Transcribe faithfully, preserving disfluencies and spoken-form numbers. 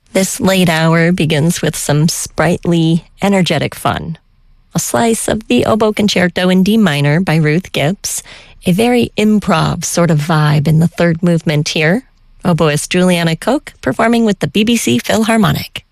This late hour begins with some sprightly, energetic fun. A slice of the Oboe Concerto in D minor by Ruth Gibbs. A very improv sort of vibe in the third movement here. Oboist Juliana Koch performing with the B B C Philharmonic.